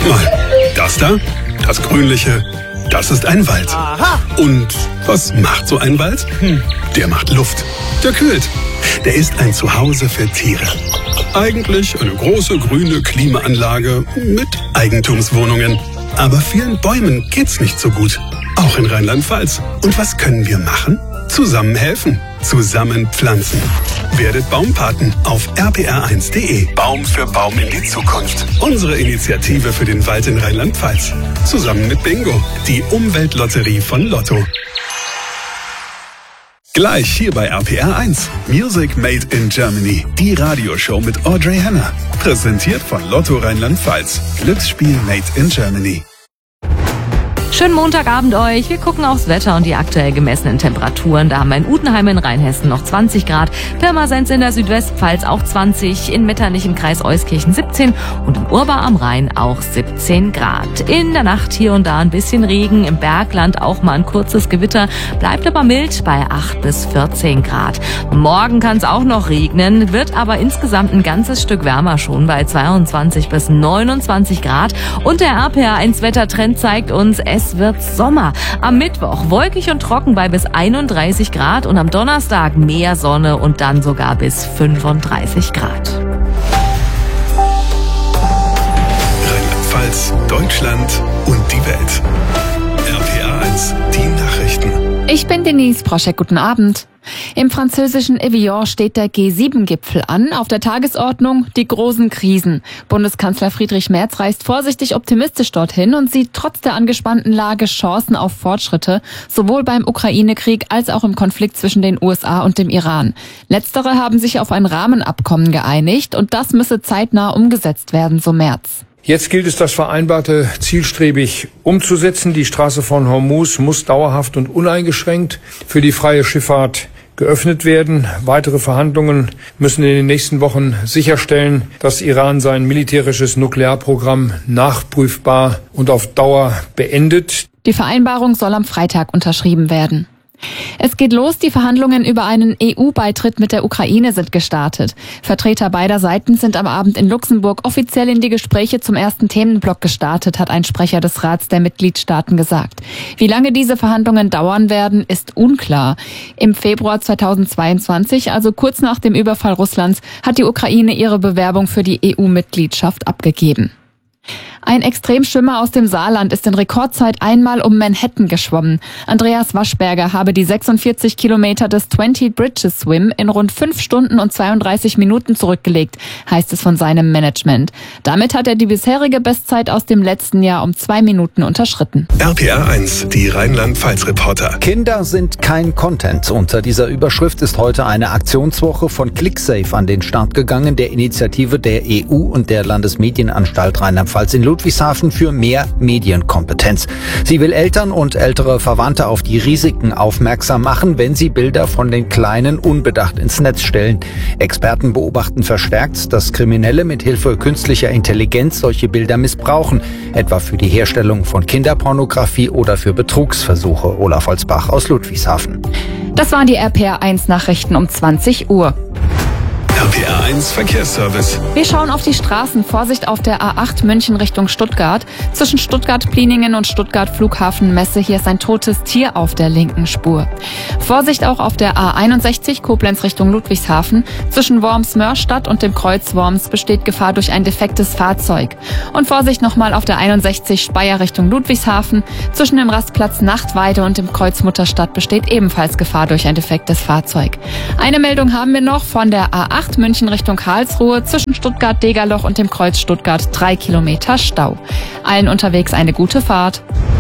Mal das da, das Grünliche, das ist ein Wald. Aha. Und was macht so ein Wald? Der macht Luft, der kühlt. Der ist ein Zuhause für Tiere. Eigentlich eine große grüne Klimaanlage mit Eigentumswohnungen. Aber vielen Bäumen geht's nicht so gut. Auch in Rheinland-Pfalz. Und was können wir machen? Zusammen helfen. Zusammen pflanzen. Werdet Baumpaten auf rpr1.de. Baum für Baum in die Zukunft. Unsere Initiative für den Wald in Rheinland-Pfalz. Zusammen mit Bingo, die Umweltlotterie von Lotto. Gleich hier bei RPR1. Music Made in Germany. Die Radioshow mit Audrey Henner. Präsentiert von Lotto Rheinland-Pfalz. Glücksspiel Made in Germany. Schönen Montagabend euch. Wir gucken aufs Wetter und die aktuell gemessenen Temperaturen. Da haben wir in Udenheim in Rheinhessen noch 20 Grad, Pirmasens in der Südwestpfalz auch 20, in Metternich im Kreis Euskirchen 17 und in Urbar am Rhein auch 17 Grad. In der Nacht hier und da ein bisschen Regen, im Bergland auch mal ein kurzes Gewitter, bleibt aber mild bei 8 bis 14 Grad. Morgen kann es auch noch regnen, wird aber insgesamt ein ganzes Stück wärmer schon bei 22 bis 29 Grad. Und der RPR1-Wettertrend zeigt uns, es wird Sommer. Am Mittwoch wolkig und trocken bei bis 31 Grad und am Donnerstag mehr Sonne und dann sogar bis 35 Grad. Rheinland-Pfalz, Deutschland und die Welt. RPR1, die Nachrichten. Ich bin Denise Proschek, guten Abend. Im französischen Evian steht der G7-Gipfel an. Auf der Tagesordnung die großen Krisen. Bundeskanzler Friedrich Merz reist vorsichtig optimistisch dorthin und sieht trotz der angespannten Lage Chancen auf Fortschritte, sowohl beim Ukraine-Krieg als auch im Konflikt zwischen den USA und dem Iran. Letztere haben sich auf ein Rahmenabkommen geeinigt und das müsse zeitnah umgesetzt werden, so Merz. Jetzt gilt es, das Vereinbarte zielstrebig umzusetzen. Die Straße von Hormuz muss dauerhaft und uneingeschränkt für die freie Schifffahrt geöffnet werden. Weitere Verhandlungen müssen in den nächsten Wochen sicherstellen, dass Iran sein militärisches Nuklearprogramm nachprüfbar und auf Dauer beendet. Die Vereinbarung soll am Freitag unterschrieben werden. Es geht los, die Verhandlungen über einen EU-Beitritt mit der Ukraine sind gestartet. Vertreter beider Seiten sind am Abend in Luxemburg offiziell in die Gespräche zum ersten Themenblock gestartet, hat ein Sprecher des Rats der Mitgliedstaaten gesagt. Wie lange diese Verhandlungen dauern werden, ist unklar. Im Februar 2022, also kurz nach dem Überfall Russlands, hat die Ukraine ihre Bewerbung für die EU-Mitgliedschaft abgegeben. Ein Extremschwimmer aus dem Saarland ist in Rekordzeit einmal um Manhattan geschwommen. Andreas Waschberger habe die 46 Kilometer des 20 Bridges Swim in rund 5 Stunden und 32 Minuten zurückgelegt, heißt es von seinem Management. Damit hat er die bisherige Bestzeit aus dem letzten Jahr um 2 Minuten unterschritten. RPR1, die Rheinland-Pfalz-Reporter. Kinder sind kein Content. Unter dieser Überschrift ist heute eine Aktionswoche von ClickSafe an den Start gegangen, der Initiative der EU und der Landesmedienanstalt Rheinland-Pfalz in Ludwigshafen für mehr Medienkompetenz. Sie will Eltern und ältere Verwandte auf die Risiken aufmerksam machen, wenn sie Bilder von den Kleinen unbedacht ins Netz stellen. Experten beobachten verstärkt, dass Kriminelle mit Hilfe künstlicher Intelligenz solche Bilder missbrauchen, etwa für die Herstellung von Kinderpornografie oder für Betrugsversuche. Olaf Holzbach aus Ludwigshafen. Das waren die RPR1-Nachrichten um 20 Uhr. RPR1 Verkehrsservice. Wir schauen auf die Straßen. Vorsicht auf der A8 München Richtung Stuttgart. Zwischen Stuttgart-Pliningen und Stuttgart-Flughafen-Messe. Hier ist ein totes Tier auf der linken Spur. Vorsicht auch auf der A61 Koblenz Richtung Ludwigshafen. Zwischen Worms-Mörstadt und dem Kreuz Worms besteht Gefahr durch ein defektes Fahrzeug. Und Vorsicht nochmal auf der 61 Speyer Richtung Ludwigshafen. Zwischen dem Rastplatz Nachtweide und dem Kreuz Mutterstadt besteht ebenfalls Gefahr durch ein defektes Fahrzeug. Eine Meldung haben wir noch von der A8 München Richtung Karlsruhe, zwischen Stuttgart-Degerloch und dem Kreuz Stuttgart 3 Kilometer Stau. Allen unterwegs eine gute Fahrt.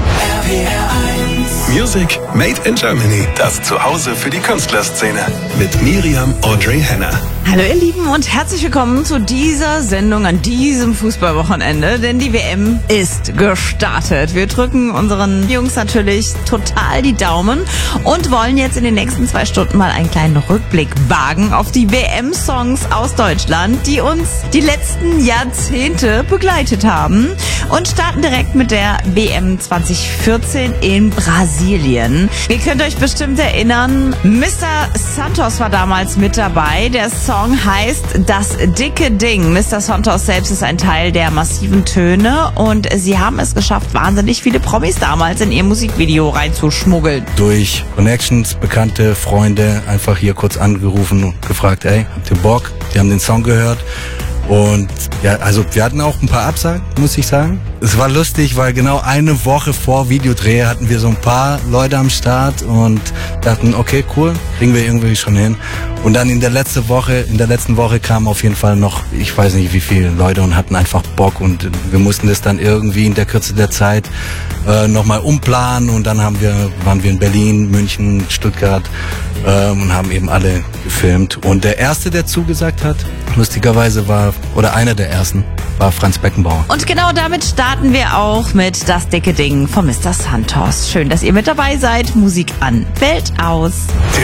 Music Made in Germany. Das Zuhause für die Künstlerszene. Mit Miriam Audrey Henner. Hallo ihr Lieben und herzlich willkommen zu dieser Sendung an diesem Fußballwochenende, denn die WM ist gestartet. Wir drücken unseren Jungs natürlich total die Daumen und wollen jetzt in den nächsten 2 Stunden mal einen kleinen Rückblick wagen auf die WM-Songs aus Deutschland, die uns die letzten Jahrzehnte begleitet haben. und starten direkt mit der WM 2014 in Brasilien. Ihr könnt euch bestimmt erinnern, Mr. Santos war damals mit dabei. Der Song heißt Das dicke Ding. Mr. Santos selbst ist ein Teil der Massiven Töne und sie haben es geschafft, wahnsinnig viele Promis damals in ihr Musikvideo reinzuschmuggeln. Durch Connections, Bekannte, Freunde einfach hier kurz angerufen und gefragt, ey, habt ihr Bock? Die haben den Song gehört. Und ja, also wir hatten auch ein paar Absagen, muss ich sagen. Es war lustig, weil genau eine Woche vor Videodreh hatten wir so ein paar Leute am Start und dachten, okay, cool, kriegen wir irgendwie schon hin. Und dann in der letzten Woche kamen auf jeden Fall noch, ich weiß nicht wie viele Leute und hatten einfach Bock und wir mussten das dann irgendwie in der Kürze der Zeit nochmal umplanen und dann waren wir in Berlin, München, Stuttgart und haben eben alle gefilmt. Und der erste, der zugesagt hat, lustigerweise einer der ersten, war Franz Beckenbauer. Und genau damit starten wir auch mit Das dicke Ding von Mr. Santos. Schön, dass ihr mit dabei seid. Musik an, Welt aus.